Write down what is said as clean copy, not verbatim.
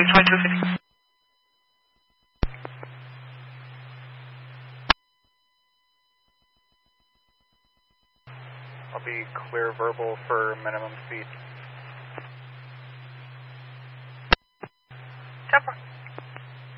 2250. I'll be clear verbal for minimum speed. 10-4.